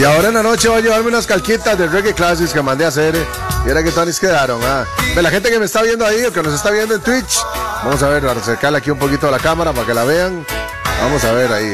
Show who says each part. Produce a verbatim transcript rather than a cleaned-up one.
Speaker 1: Y ahora en la noche voy a llevarme unas calquitas de Reggae Classics que mandé a hacer. Y era que tonis quedaron. Ah. De la gente que me está viendo ahí o que nos está viendo en Twitch, vamos a ver, a acercarle aquí un poquito a la cámara para que la vean. Vamos a ver ahí.